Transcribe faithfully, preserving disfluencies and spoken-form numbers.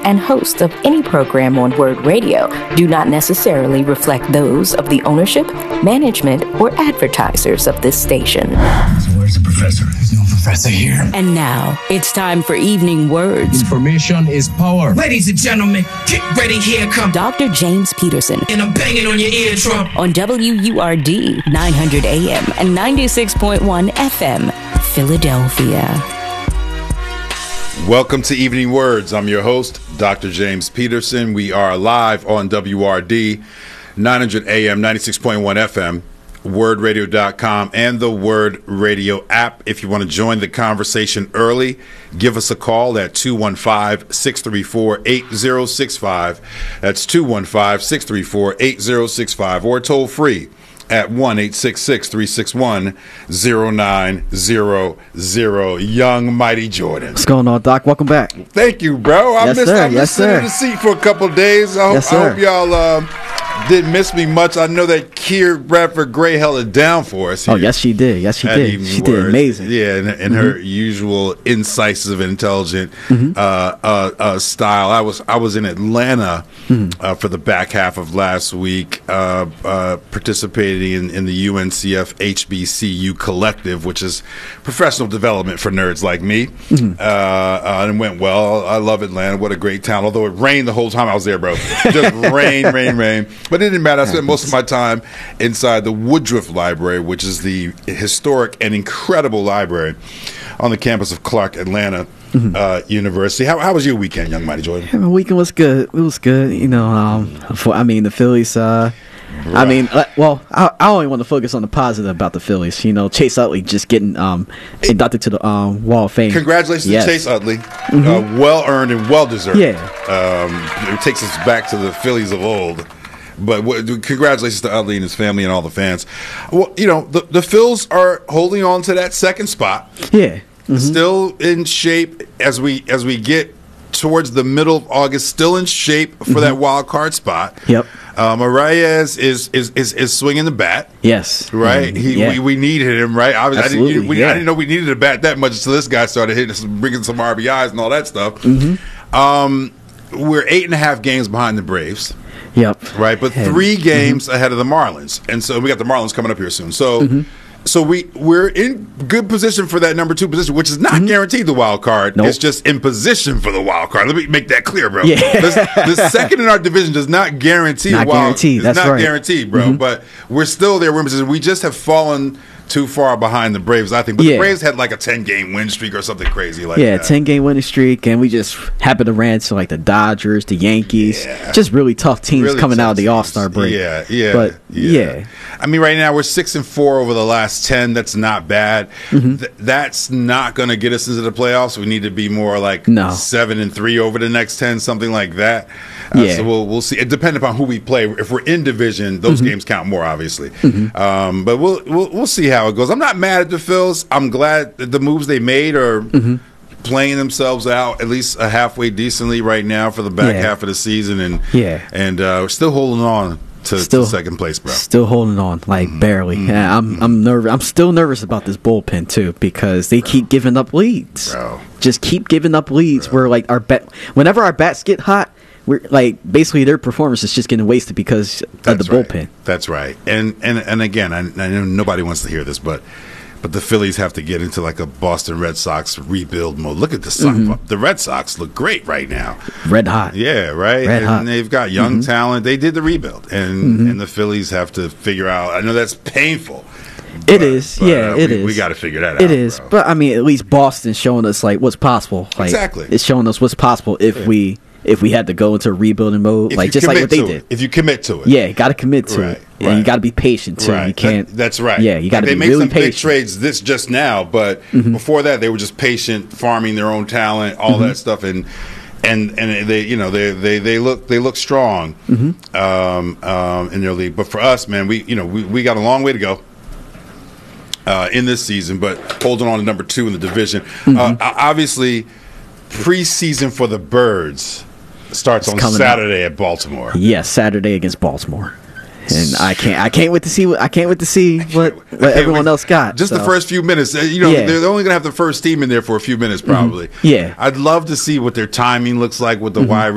and hosts of any program on Word Radio do not necessarily reflect those of the ownership, management, or advertisers of this station. So where's the professor? There's no professor here. And now, it's time for Evening Words. Information is power. Ladies and gentlemen, get ready, here come Doctor James Peterson. And I'm banging on your eardrum. On W U R D, nine hundred A M and ninety-six point one F M, Philadelphia. Welcome to Evening Words. I'm your host, Doctor James Peterson. We are live on W R D, nine hundred A M, ninety-six point one F M, word radio dot com, and the Word Radio app. If you want to join the conversation early, give us a call at two one five, six three four, eight zero six five. That's two one five, six three four, eight zero six five, or toll free at one eight six six, three six one, zero nine zero zero. Young Mighty Jordan. What's going on, Doc? Welcome back. Thank you, bro. I yes, missed, sir. I missed yes, sitting sir. in the seat for a couple of days. I hope, yes, I hope y'all uh, didn't miss me much. I know that Kier Bradford Gray held it down for us here. Oh, yes, she did. Yes, she did. She Words. did amazing. Yeah, in, in mm-hmm. her usual incisive, intelligent mm-hmm. uh, uh, uh, style. I was I was in Atlanta mm-hmm. uh, for the back half of last week, uh, uh, participating in, in the U N C F H B C U Collective, which is professional development for nerds like me. Mm-hmm. Uh, uh, and it went well. I love Atlanta. What a great town. Although it rained the whole time I was there, bro. Just rain, rain, rain. But it didn't matter. I spent most of my time inside the Woodruff Library, which is the historic and incredible library on the campus of Clark Atlanta mm-hmm. uh, University. How, how was your weekend, Young Mighty Jordan? Yeah, my weekend was good. It was good. You know, um, for, I mean, the Phillies. Uh, Right. I mean, uh, well, I, I only want to focus on the positive about the Phillies. You know, Chase Utley just getting um, inducted to the um, Wall of Fame. Congratulations yes. to Chase Utley. Mm-hmm. Uh, well earned and well deserved. Yeah. Um, it takes us back to the Phillies of old. But w- congratulations to Utley and his family and all the fans. Well, you know, the, the Phils are holding on to that second spot. Yeah. Mm-hmm. Still in shape as we as we get towards the middle of August, still in shape for mm-hmm. that wild card spot. Yep. Uh, Marias is, is is is swinging the bat. Yes. Right? Mm, he yeah. we, we needed him, right? I, was, Absolutely, I, didn't, we, yeah. I didn't know we needed a bat that much until this guy started hitting us, bringing some R B Is and all that stuff. Mm-hmm. Um, we're eight and a half games behind the Braves. Yep. Right? But and, three games mm-hmm. ahead of the Marlins. And so we got the Marlins coming up here soon. So mm-hmm. so we, we're in good position for that number two position, which is not mm-hmm. guaranteed the wild card. Nope. It's just in position for the wild card. Let me make that clear, bro. Yeah. the, the second in our division does not guarantee not a wild guaranteed. It's That's not right. guaranteed, bro. Mm-hmm. But we're still there. We're in position. We just have fallen too far behind the Braves, I think. But yeah. the Braves had like a ten-game win streak or something crazy like yeah, that. Yeah, ten-game winning streak, and we just happened to ran to like the Dodgers, the Yankees. Yeah. Just really tough teams Really coming tough out of the teams. All-Star break. Yeah, yeah. But, yeah. yeah. I mean, right now we're six and four over the last ten. That's not bad. Mm-hmm. Th- that's not going to get us into the playoffs. We need to be more like no. seven and three over the next ten, something like that. Uh, yeah. So we'll we'll see. It depends upon who we play. If we're in division, those mm-hmm. games count more, obviously. Mm-hmm. Um, but we'll, we'll we'll see how it goes. I'm not mad at the Phils. I'm glad that the moves they made are mm-hmm. playing themselves out at least a halfway decently right now for the back yeah. half of the season, and yeah, and uh, we're still holding on to, still, to second place, bro. Still holding on, like mm-hmm. barely. Mm-hmm. Yeah, I'm I'm nervous. I'm still nervous about this bullpen too because they bro. keep giving up leads. Bro. Just keep giving up leads. Bro. Where like our bat, whenever our bats get hot, we're like basically their performance is just getting wasted because That's of the right. bullpen. That's right. And and and again, I, I know nobody wants to hear this, but. But the Phillies have to get into like a Boston Red Sox rebuild mode. Look at the Sox. Mm-hmm. The Red Sox look great right now. Red hot. Yeah, right. Red and hot. they've got young mm-hmm. talent. They did the rebuild, and mm-hmm. and the Phillies have to figure out. I know that's painful. It but, is. but, yeah, uh, it we, is. We got to figure that out. It is. Bro. But I mean, at least Boston's showing us like what's possible. Like, exactly. It's showing us what's possible if yeah. we if we had to go into a rebuilding mode, if like just like what they it, did. If you commit to it, yeah, got to commit to right, it, right. and you got to be patient too. Right. You can't. That, that's right. Yeah, you got to be They made really some patient. big trades this just now, but mm-hmm. before that, they were just patient, farming their own talent, all mm-hmm. that stuff, and and and they, you know, they they they look they look strong mm-hmm. um, um, in their league. But for us, man, we you know we, we got a long way to go. Uh, in this season, but holding on to number two in the division. Mm-hmm. Uh, obviously, preseason for the Birds starts it's on Saturday up. at Baltimore. Yes, Saturday against Baltimore, and I can't I can't wait to see what I can't wait to see what, what everyone wait. else got. Just so. the first few minutes. You know, yeah. they're only going to have the first team in there for a few minutes, probably. Mm-hmm. Yeah, I'd love to see what their timing looks like with the mm-hmm. wide